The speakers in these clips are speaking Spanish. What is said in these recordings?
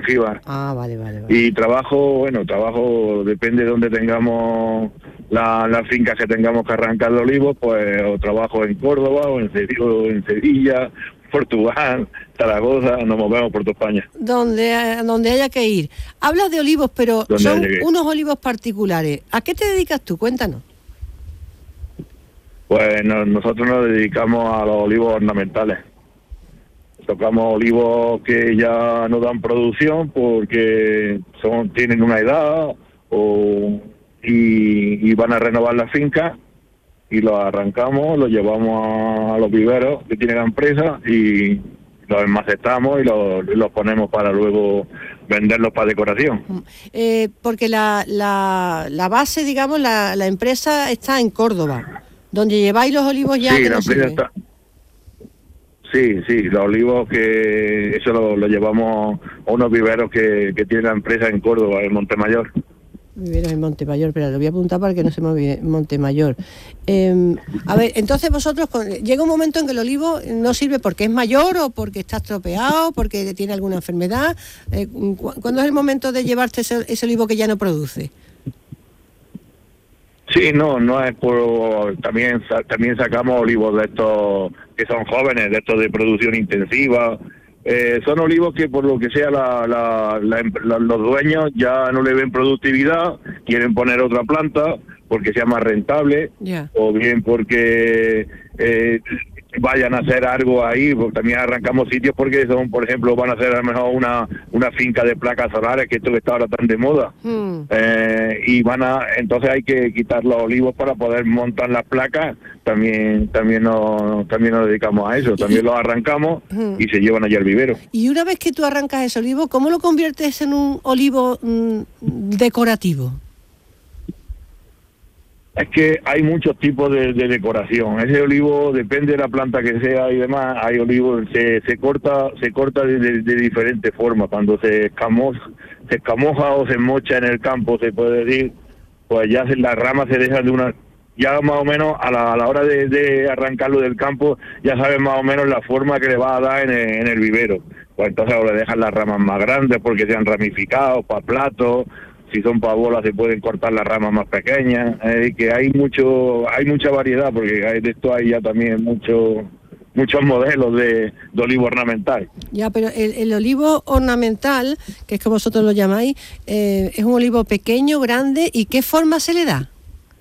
Jíbar. Ah, vale. Y trabajo, depende de donde tengamos las fincas que tengamos que arrancar de olivos, pues o trabajo en Córdoba o en Sevilla, Portugal, Zaragoza, nos movemos por toda España. Donde haya que ir. Hablas de olivos, pero son unos olivos particulares. ¿A qué te dedicas tú? Cuéntanos. Pues nosotros nos dedicamos a los olivos ornamentales. Tocamos olivos que ya no dan producción porque tienen una edad y van a renovar la finca, y los arrancamos, los llevamos a los viveros que tiene la empresa y los enmacetamos y los ponemos para luego venderlos para decoración. Porque la base, digamos, la empresa está en Córdoba, donde lleváis los olivos ya. Sí, la empresa está. Sí, los olivos que eso lo llevamos a unos viveros que tiene la empresa en Córdoba, en Montemayor. Viveros en Montemayor, pero lo voy a apuntar para que no se me olvide, Montemayor. A ver, entonces vosotros, llega un momento en que el olivo no sirve porque es mayor o porque está estropeado, porque tiene alguna enfermedad. ¿Cuándo es el momento de llevarte ese olivo que ya no produce? Sí, no es por... También sacamos olivos de estos que son jóvenes, de estos de producción intensiva. Son olivos que por lo que sea los dueños ya no le ven productividad, quieren poner otra planta porque sea más rentable, o bien porque vayan a hacer algo ahí, porque también arrancamos sitios porque son, por ejemplo, van a hacer a lo mejor una finca de placas solares, que esto que está ahora tan de moda, y entonces hay que quitar los olivos para poder montar las placas. También nos dedicamos a eso, también los arrancamos y se llevan allá al vivero. Y una vez que tú arrancas ese olivo, ¿cómo lo conviertes en un olivo decorativo? Es que hay muchos tipos de decoración. Ese olivo depende de la planta que sea y demás. Hay olivos, se corta de diferentes formas. Cuando se escamoja o se mocha en el campo, se puede decir, pues ya las ramas se dejan de una... Ya más o menos a la hora de arrancarlo del campo, ya sabes más o menos la forma que le va a dar en el vivero. Pues entonces ahora le dejan las ramas más grandes porque se han ramificado para platos. Si son para bolas se pueden cortar las ramas más pequeñas, que hay mucha variedad, porque de esto hay ya también muchos modelos de olivo ornamental. Ya, pero el olivo ornamental, que es como vosotros lo llamáis, es un olivo pequeño, grande, ¿y qué forma se le da?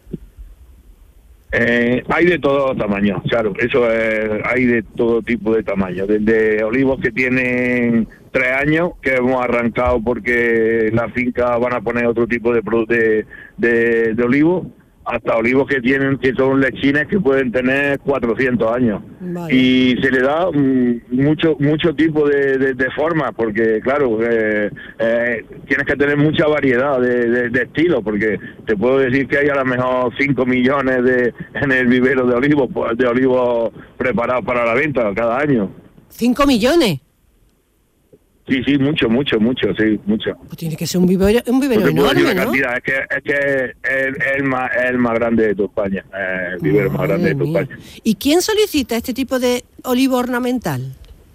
Hay de todo tamaño, claro, hay de todo tipo de tamaño, desde olivos que tienen 3 años, que hemos arrancado porque la finca van a poner otro tipo de olivo, hasta olivos que son lechines que pueden tener 400 años. Vale. Y se le da mucho tipo de formas, porque claro, tienes que tener mucha variedad de estilos, porque te puedo decir que hay a lo mejor 5 millones en el vivero de olivos preparados para la venta cada año. ¿5 millones? Sí, mucho, sí, mucho. Pues tiene que ser un vivero enorme, ¿no? Cantidad, es que es el más grande de toda España, el vivero más grande de toda España. ¿Y quién solicita este tipo de olivo ornamental?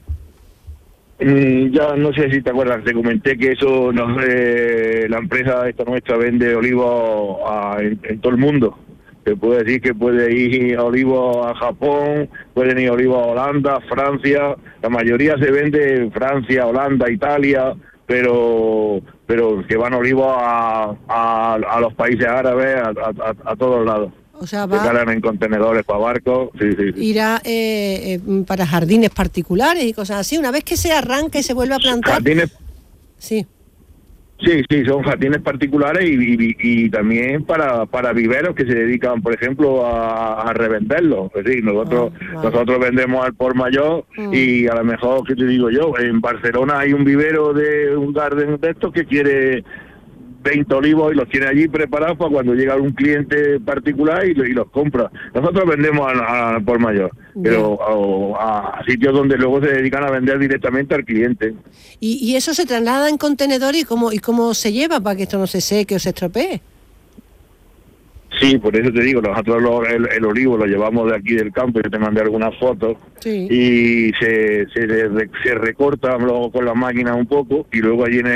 Ya no sé si te acuerdas, te comenté que eso la empresa esta nuestra vende olivos en todo el mundo. Te puedo decir que puede ir olivos a Japón, pueden ir olivos a Holanda, Francia. La mayoría se vende en Francia, Holanda, Italia, pero que van olivos a los países árabes, a todos lados. O sea, se cargan en contenedores para barcos. Sí. Irá para jardines particulares y cosas así. Una vez que se arranca y se vuelve a plantar. Jardines. Sí. Sí, son jardines particulares y también para viveros que se dedican, por ejemplo, a revenderlos. Es decir, nosotros vendemos al por mayor y a lo mejor, ¿qué te digo yo? En Barcelona hay un vivero de un garden de estos que quiere 20 olivos y los tiene allí preparados para cuando llega un cliente particular y los compra. Nosotros vendemos al por mayor, pero a sitios donde luego se dedican a vender directamente al cliente. ¿Y eso se traslada en contenedor y cómo se lleva para que esto no se seque o se estropee? Sí, por eso te digo, nosotros el olivo lo llevamos de aquí del campo, yo te mandé algunas fotos, y se recorta luego con la máquina un poco y luego allí en